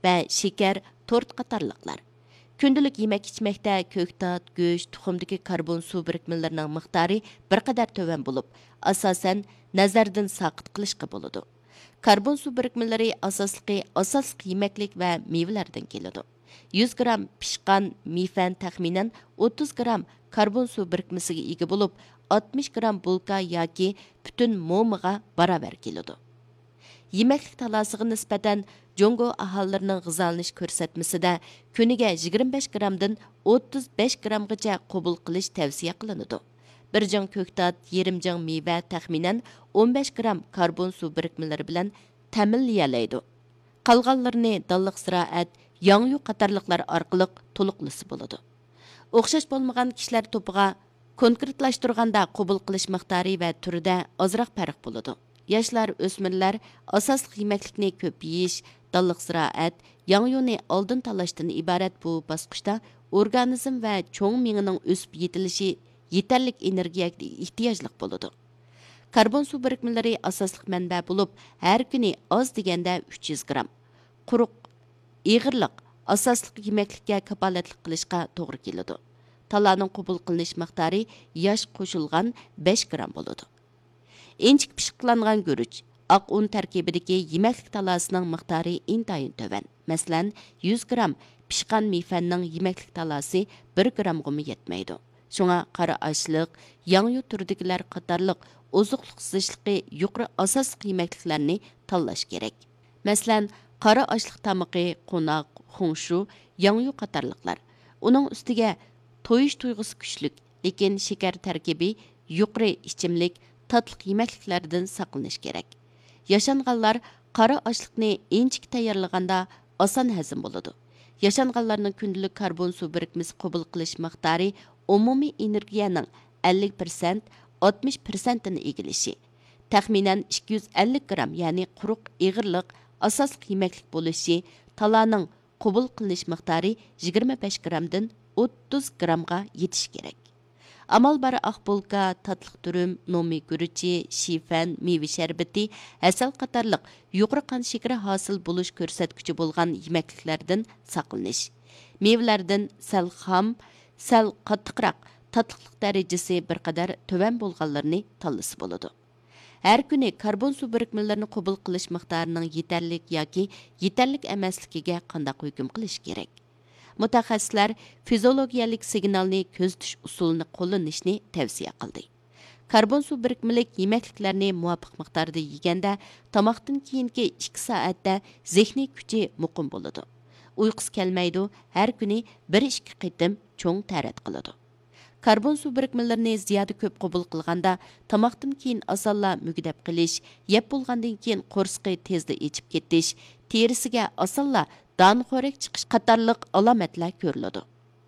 va shakar, tort qatorliqlar. Күнділік yemək içməkdə köktat, go'sht, tuxumdagi karbon suv birikmalarining miqdori bir qadar tövan bo'lib, asosan nazardan saqit qilishga bo'ladi. Karbon suv birikmalari asosliq yemaklik va mevalardan keladi. 100 gram pishqan mifan taxminan 30 gram karbon suv birikmasiga ega bo'lib, 60 gram bulka yoki butun momiga barobar keladi. Yeməklik talasiga nisbatan Jongo aholilarining g'izolanish ko'rsatmasida kuniga 25 gramdan 35 gramgacha qabul qilish tavsiya qilinadi. Bir jang ko'ktat, yarim jang meva taxminan 15 gram karbon suv birikmalari bilan ta'minlayoladi. Qolganlarini dalliq ziroat, yangyu qatorliqlar orqali to'liqlisi bo'ladi. O'xshash bo'lmagan kishilar to'piga konkretlashtirganda qabul qilish miqdori va turida ozroq farq bo'ladi. Yoshlar, o'smirlar asosli yemaklikni ko'p yeyish, dalliq ziroat, yangyuni oldin tanlashdan iborat bu bosqichda organizm va cho'ng miyaning o'sib yetilishi yetarli energiyaga ehtiyojli bo'ladi. Karbon suv birikmalari asosli manba bo'lib, har kuni oz deganda 300 gram. Quruq, ig'irliq asosli yemaklikka kapolatlik qilishga to'g'ri keladi. Talaning qabul qilinish miqdori yosh qo'shilgan 5 gram bo'ladi. Enchik pishiqlangan guruch, oq un tarkibidagi yemaklik talasining miqdori intayin tövan. Masalan, 100 gram pishqan mifanning yemaklik talasi 1 gramga yetmaydi. Shunga qora oshliq, yangyu turdikilar qatorliq oziqliq sizishliqi yuqori asosli yemakliklarni tanlash kerak. Masalan, qora oshliq tamoqi, qo'noq, xongshu, yangyu qatorliqlar. Uning ustiga to'yish tuyg'usi kuchlik, lekin shakar tarkibi yuqori ichimlik tatliq yemakliklardan saqlanish kerak. Yaşanğanlar qara oshliqni enchik tayyorlaganda oson hazm bo'ladi. Yaşanğanlarning kundalik karbon suv birikmasi qabul qilish miqdori umumiy energiyaning 50%, 60% ni egileshi. Taxminan 250 gram, ya'ni quruq ig'irliq asosli yemaklik bo'lishi, talaning qabul qilinish miqdori 25 gramdan 30 gramga yetish kerak. Amal bar aqbolka, tatliq turum, nomi guruchi, shifan, meyve şerbeti, asal qatorliq yuqori qon shakari hosil bo'lish ko'rsatkichi bo'lgan yemakliklardan saqlanish. Meyvelardan sal xam, sal qattiqroq, tatliqlik darajasi bir qadar tövan bo'lganlarni tanlasa bo'ladi. Har kuni karbon suv birikmalarini qabul qilish miqdorining yetarlik yoki yetarlik emasligiga qanday hukm qilish kerak? Mutaxassislar fiziologiyalik signalni ko'zitish usulini qo'llanishni tavsiya qildi. Karbon suv birikmalik yemakliklarni muvofiq miqdorda yeganda tomoqdan keyingi 2 soatda zehniy kuchi muqim bo'ladi. Uyqusi kelmaydi, har kuni 1-2 qitim cho'ng tarat qiladi. Karbon suv birikmalarini ziyoda ko'p qabul qilganda tomoqdan keyin osonla mugdab qilish, yeb bo'lgandan keyin qo'rsqi tezda ichib ketish, terisiga osonla danxo'rak chiqish qatorliq alomatlar ko'riladi.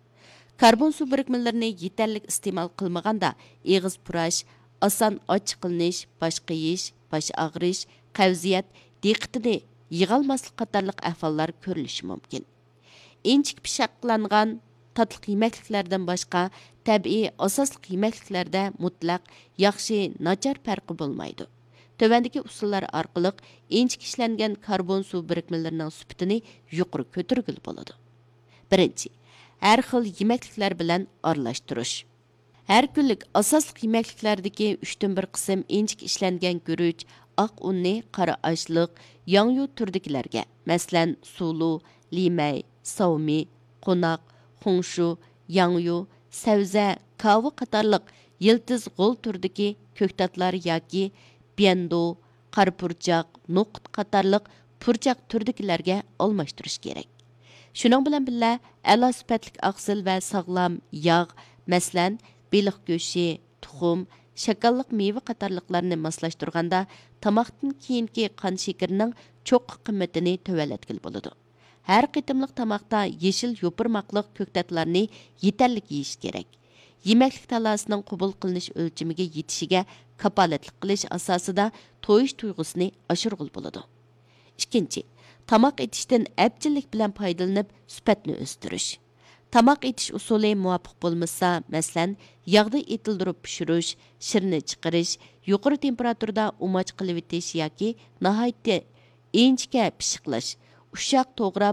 Karbon suv birikmalarini yetarlik iste'mol qilmaganda eg'iz purash, oson ochiqlanish, bosh qiyish, bosh og'rish, qavziyat, diqqatini yig'olmaslik qatorliq ahvollar ko'rilishi mumkin. Enchik pishaqlangan tatliq yemakliklardan boshqa tabiiy asosli yemakliklarda mutlaq yaxshi, nachar farqi bo'lmaydi. Tövəndəki usullar orqali enchik ishlangan karbon suv birikmalarining sifatini yuqori ko'targil bo'ladi. Birinchi, har xil yemakliklar bilan aralashtirish. Har kunlik asosli yemakliklardagi 3dan 1 qism enchik ishlangan guruch, oq unni qora oshliq, yangyu turdikilarga, masalan, sulu, limay, savmi, qo'noq, xongshu, yangyu, savza, kava qatorliq yiltiz g'o'l turdagi ko'ktatlar yoki bendo, qara purchaq, no'qut qatorliq purchaq turdikilarga almashtirish kerak. Shuning bilan birga a'lo sifatli oqsil va sog'lom yog', masalan, beliq go'shti, tuxum, shakarliq meva qatorliqlarni moslashtirganda tomoqdan keyingi qon shakarining cho'qqi qimmatini tövalatgil bo'ladi. Har qitimliq tomoqda yeshil yopirmoqliq ko'ktatlarni yetarlik yeyish kerak. Yemaklik talasining qabul qilinish o'lchamiga yetishiga kapolatlik qilish asosida to'yish tuyg'usini oshirg'il bo'ladi. Ikkinchi, tomoq etishdan abjillik bilan foydalanib sifatni o'stirish. Tomoq etish usuli muvofiq bo'lmasa, masalan, yog'da etildirib pishirish, shirni chiqarish, yuqori temperaturada umoch qilib etish yoki nihoyatda inchga pishiqlash, ushoq to'g'rab